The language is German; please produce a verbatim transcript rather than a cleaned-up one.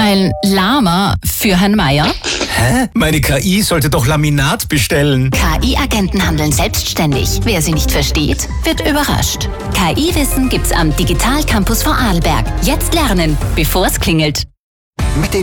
Ein Lama für Herrn Meier? Hä? Meine K I sollte doch Laminat bestellen. K I-Agenten handeln selbstständig. Wer sie nicht versteht, wird überrascht. K I-Wissen gibt's am Digital Campus Vorarlberg. Jetzt lernen, bevor es klingelt. Mit